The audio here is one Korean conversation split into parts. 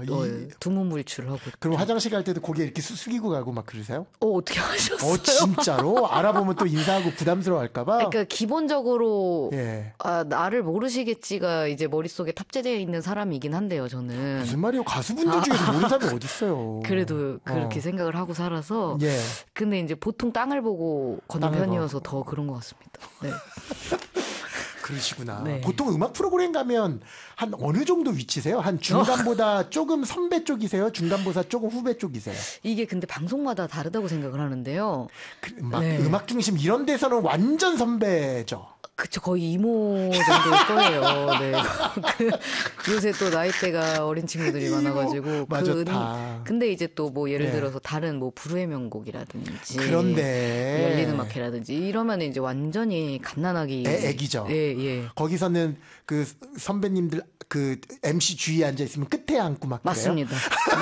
두문물출을 하고. 그럼 화장실 갈 때도 고개 이렇게 숙이고 가고 막 그러세요? 어떻게 하셨어요? 진짜로? 알아보면 또 인사하고 부담스러워할까봐? 그러니까 기본적으로 나를 모르시겠지가 이제 머릿속에 탑재되어 있는 사람이긴 한데요, 저는. 무슨 말이에요? 가수분들 중에서 모르는 사람이 어딨어요. 그래도 그렇게 생각을 하고 살아서. 근데 이제 보통 땅을 보고 걷는 편이어서 더 그런 것 같습니다. 네. 그러시구나. 보통 음악 프로그램 가면 한 어느 정도 위치세요? 한 중간보다 조금 선배 쪽이세요? 중간보다 조금 후배 쪽이세요? 이게 근데 방송마다 다르다고 생각을 하는데요. 음악 중심 이런 데서는 완전 선배죠. 그쵸, 거의 이모 정도일 거예요. 네. 요새 또 나이대가 어린 친구들이 많아가지고. 맞아. 근데 이제 또 뭐 예를 들어서 다른 뭐 불후의 명곡이라든지. 그런데. 열린 음악회라든지 이러면 이제 완전히 갓난아기. 애기죠. 예. 거기서는 그 선배님들 그 MC 주위에 앉아있으면 끝에 앉고 막 그래요? 맞습니다.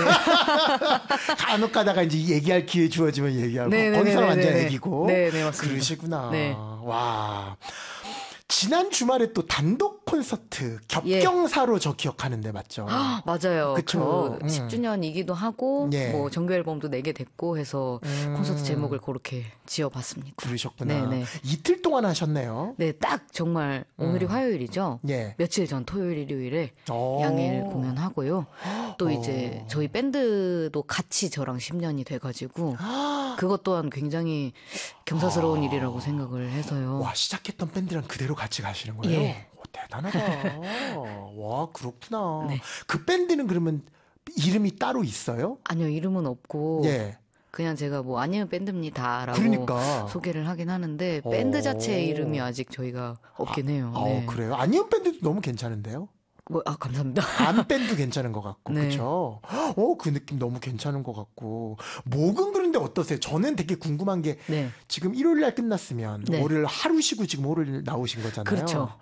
간혹 가다가 이제 얘기할 기회 주어지면 얘기하고. 거기서는 완전 애기고. 네, 맞습니다. 그러시구나. 와. 지난 주말에 또 단독 콘서트 겹경사로 저 기억하는데 맞죠? 맞아요. 그쵸. 10주년이기도 하고 뭐 정규 앨범도 내게 됐고 해서 콘서트 제목을 그렇게 지어봤습니다. 그러셨구나. 네네. 이틀 동안 하셨네요. 네, 딱 정말 오늘이 화요일이죠. 며칠 전 토요일, 일요일에 양일 공연하고요. 또 이제 저희 밴드도 같이 저랑 10년이 돼가지고 그것 또한 굉장히 경사스러운 일이라고 생각을 해서요. 와, 시작했던 밴드랑 그대로 같이 가시는 거예요? 오, 대단하다. 와, 그렇구나. 그 밴드는 그러면 이름이 따로 있어요? 아니요, 이름은 없고 그냥 제가 뭐 아니면 밴드입니다라고 소개를 하긴 하는데 밴드 자체의 이름이 아직 저희가 없긴 해요. 그래요? 아니면 밴드도 너무 괜찮은데요? 감사합니다. 안 밴드 괜찮은 것 같고, 그쵸? 그 느낌 너무 괜찮은 것 같고. 목은 그런데 어떠세요? 저는 되게 궁금한 게, 지금 일요일 날 끝났으면, 월요일 하루 쉬고 지금 월요일 나오신 거잖아요. 그렇죠.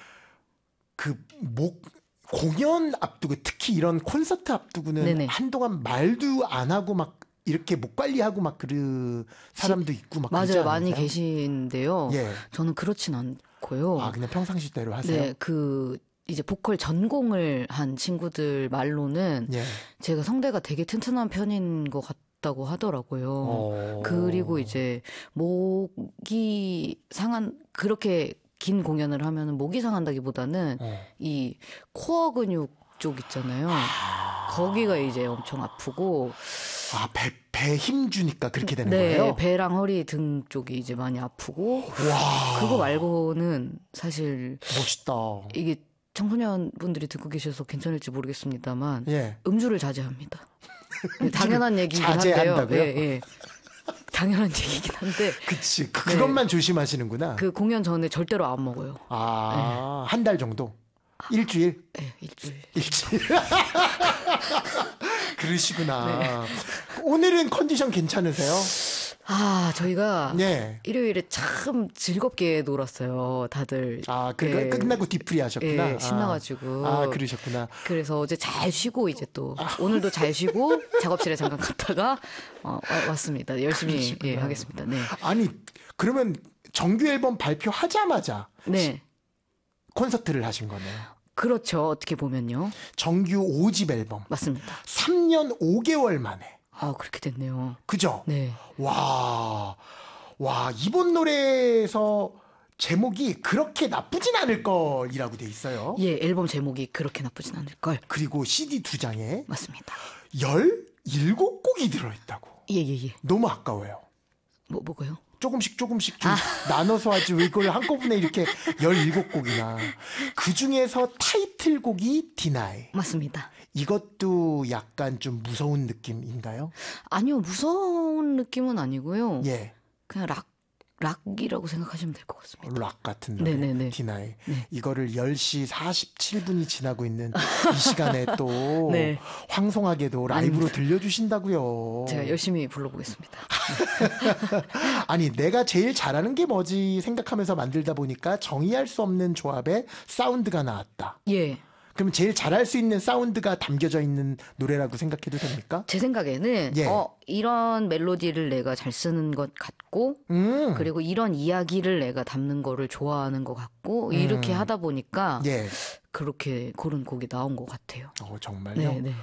공연 앞두고, 특히 이런 콘서트 앞두고는 한동안 말도 안 하고 막, 이렇게 목 관리하고 막 사람도 있고 막 그러지 맞아요. 않으세요? 많이 계신데요. 저는 그렇진 않고요. 그냥 평상시대로 하세요? 이제 보컬 전공을 한 친구들 말로는 제가 성대가 되게 튼튼한 편인 것 같다고 하더라고요. 그리고 이제 목이 그렇게 긴 공연을 하면 목이 상한다기보다는 이 코어 근육 쪽 있잖아요. 거기가 이제 엄청 아프고. 배 힘 주니까 그렇게 되는 거예요? 배랑 허리 등 쪽이 이제 많이 아프고. 그거 말고는 사실. 멋있다. 이게 청소년 분들이 듣고 계셔서 괜찮을지 모르겠습니다만 음주를 자제합니다. 당연한 얘기긴 한데요. 당연한 얘기긴 한데. 그치. 그것만 조심하시는구나. 그 공연 전에 절대로 안 먹어요. 한 달 정도? 일주일? 네, 일주일. 그러시구나. 오늘은 컨디션 괜찮으세요? 저희가 일요일에 참 즐겁게 놀았어요. 다들. 끝나고 뒤풀이 하셨구나. 신나가지고. 그러셨구나. 그래서 어제 잘 쉬고 이제 또 오늘도 잘 쉬고 작업실에 잠깐 갔다가 왔습니다. 열심히 하겠습니다. 아니 그러면 정규 앨범 발표하자마자 콘서트를 하신 거네요. 그렇죠. 어떻게 보면요. 정규 5집 앨범. 맞습니다. 3년 5개월 만에. 그렇게 됐네요. 그죠? 와, 이번 노래에서 제목이 그렇게 나쁘진 않을 걸이라고 돼 있어요. 앨범 제목이 그렇게 나쁘진 않을 걸. 그리고 CD 2장에. 맞습니다. 17곡이 들어있다고. 너무 아까워요. 뭐가요? 조금씩 좀 나눠서 하지 왜 이걸 한꺼번에 이렇게 17곡이나. 그중에서 타이틀곡이 Deny. 맞습니다. 이것도 약간 좀 무서운 느낌인가요? 아니요, 무서운 느낌은 아니고요. 그냥 락이라고 생각하시면 될 것 같습니다. 락 같은 노래. Deny. 이거를 10시 47분이 지나고 있는 이 시간에 또 황송하게도 라이브로 들려주신다고요. 제가 열심히 불러보겠습니다. 아니 내가 제일 잘하는 게 뭐지 생각하면서 만들다 보니까 정의할 수 없는 조합의 사운드가 나왔다. 그럼 제일 잘할 수 있는 사운드가 담겨져 있는 노래라고 생각해도 됩니까? 제 생각에는 이런 멜로디를 내가 잘 쓰는 것 같고 그리고 이런 이야기를 내가 담는 거를 좋아하는 것 같고 이렇게 하다 보니까 그렇게 고른 곡이 나온 것 같아요. 정말요?